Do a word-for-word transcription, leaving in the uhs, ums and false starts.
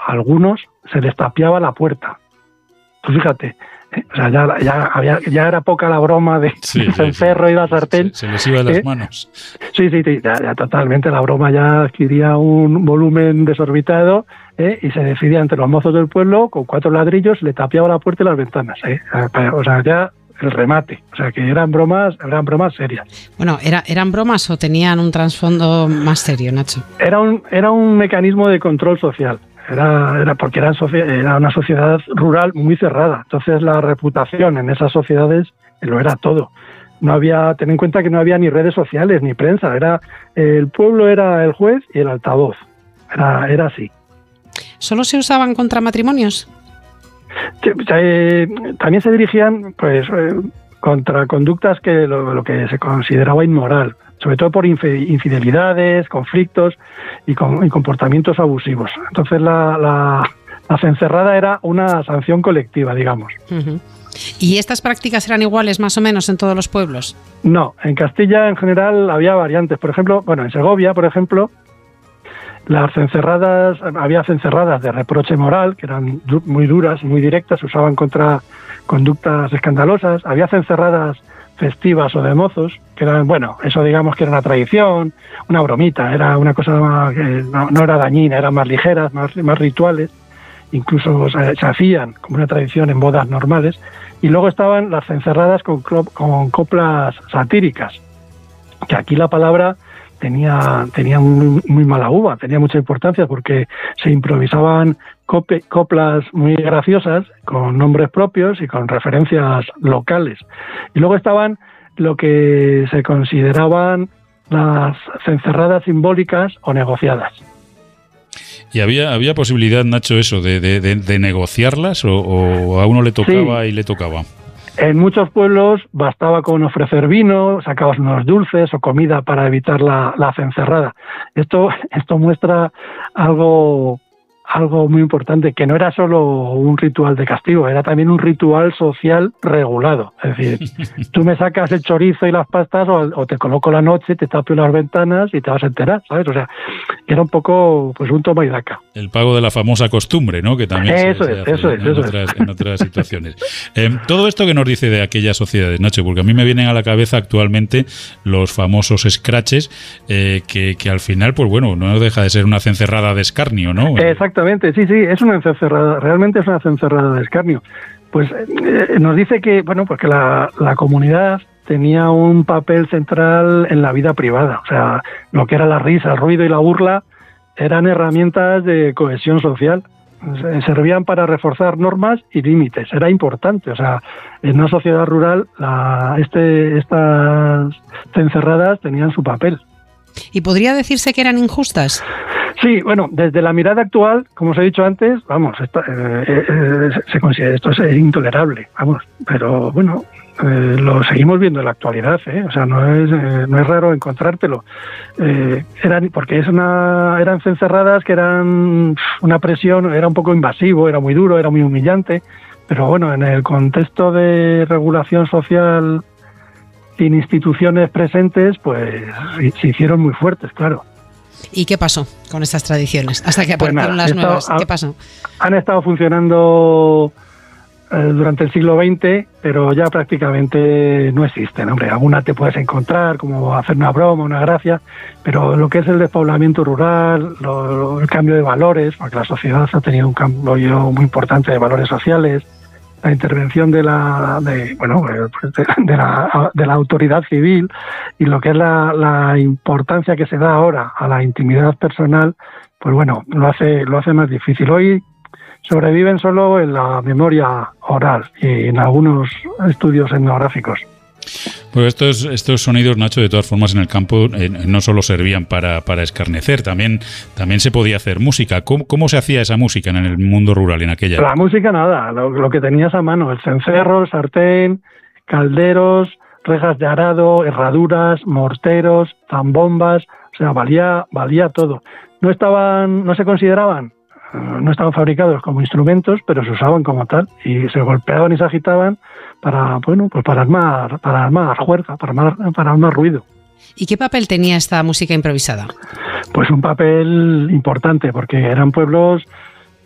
a algunos se les tapiaba la puerta. Tú fíjate, ¿eh? O sea, ya, ya, había, ya era poca la broma de sí, el cencerro sí, sí. y la sartén. Se, se les iba de las ¿eh? manos. Sí, sí, sí, ya, ya totalmente, la broma ya adquiría un volumen desorbitado, ¿eh? Y se decidía entre los mozos del pueblo, con cuatro ladrillos, le tapiaba la puerta y las ventanas, ¿eh? O sea, ya el remate, o sea, que eran bromas, eran bromas serias. Bueno, ¿era, ¿eran bromas o tenían un trasfondo más serio, Nacho? Era un, era un mecanismo de control social. Era, era porque era, era una sociedad rural muy cerrada. Entonces la reputación en esas sociedades lo era todo. No había, ten en cuenta que no había ni redes sociales ni prensa. Era el pueblo era el juez y el altavoz. Era, era así. ¿Solo se usaban contra matrimonios? Eh, también se dirigían, pues, eh, contra conductas que lo, lo que se consideraba inmoral, sobre todo por infidelidades, conflictos y, con, y comportamientos abusivos. Entonces la, la, la cencerrada era una sanción colectiva, digamos. Uh-huh. ¿Y estas prácticas eran iguales más o menos en todos los pueblos? No, en Castilla en general había variantes. Por ejemplo, bueno, en Segovia, por ejemplo, las cencerradas, había cencerradas de reproche moral, que eran du- muy duras y muy directas, se usaban contra conductas escandalosas. Había cencerradas festivas o de mozos, que eran, bueno, eso digamos que era una tradición, una bromita, era una cosa que no, no era dañina, eran más ligeras, más, más rituales, incluso se, se hacían como una tradición en bodas normales. Y luego estaban las cencerradas con, con coplas satíricas, que aquí la palabra tenía, tenía muy, muy mala uva, tenía mucha importancia porque se improvisaban cope, coplas muy graciosas con nombres propios y con referencias locales. Y luego estaban lo que se consideraban las cencerradas simbólicas o negociadas. ¿Y había, había posibilidad, Nacho, eso, de, de, de, de negociarlas o, o a uno le tocaba sí. y le tocaba? En muchos pueblos bastaba con ofrecer vino, sacabas unos dulces o comida para evitar la, la cencerrada. Esto, esto muestra algo, algo muy importante, que no era solo un ritual de castigo, era también un ritual social regulado. Es decir, tú me sacas el chorizo y las pastas o, o te coloco la noche, te tapio las ventanas y te vas a enterar, ¿sabes? O sea, era un poco pues un toma y daca. El pago de la famosa costumbre, ¿no? Que también eso se, es, se hace eso en, es, eso otras, es. en otras situaciones. Eh, todo esto que nos dice de aquellas sociedades, Nacho, porque a mí me vienen a la cabeza actualmente los famosos scratches, eh, que, que al final, pues bueno, no deja de ser una cencerrada de escarnio, ¿no? Exactamente, sí, sí, es una cencerrada, realmente es una cencerrada de escarnio. Pues eh, nos dice que, bueno, pues que la, la comunidad tenía un papel central en la vida privada, o sea, lo que era la risa, el ruido y la burla eran herramientas de cohesión social, servían para reforzar normas y límites, era importante, o sea, en una sociedad rural la, este, estas cencerradas tenían su papel. ¿Y podría decirse que eran injustas? Sí, bueno, desde la mirada actual, como os he dicho antes, vamos, esta, eh, eh, se considera esto es intolerable, vamos, pero bueno, eh, lo seguimos viendo en la actualidad, ¿eh? O sea, no es eh, no es raro encontrártelo, eh, eran porque es una eran cencerradas que eran una presión, era un poco invasivo, era muy duro, era muy humillante, pero bueno, en el contexto de regulación social sin instituciones presentes, pues se hicieron muy fuertes, claro. ¿Y qué pasó con estas tradiciones? Hasta que aparecieron pues nada, las nuevas. Estado, ¿Qué pasó? Han estado funcionando eh, durante el siglo veinte, pero ya prácticamente no existen. Hombre, alguna te puedes encontrar, como hacer una broma, una gracia, pero lo que es el despoblamiento rural, lo, lo, el cambio de valores, porque la sociedad ha tenido un cambio muy importante de valores sociales, la intervención de la de, bueno de, de la de la autoridad civil y lo que es la, la importancia que se da ahora a la intimidad personal, pues bueno, lo hace lo hace más difícil. Hoy sobreviven solo en la memoria oral y en algunos estudios etnográficos. Pues estos, estos sonidos, Nacho, de todas formas en el campo eh, no solo servían para, para escarnecer, también, también se podía hacer música. ¿Cómo, ¿Cómo se hacía esa música en el mundo rural en aquella época? La música nada, lo, lo que tenías a mano, el cencerro, el sartén, calderos, rejas de arado, herraduras, morteros, zambombas, o sea, valía, valía todo. No estaban, no se consideraban, no estaban fabricados como instrumentos, pero se usaban como tal y se golpeaban y se agitaban para, bueno, pues para armar, para armar fuerza, para armar, para armar ruido. ¿Y qué papel tenía esta música improvisada? Pues un papel importante, porque eran pueblos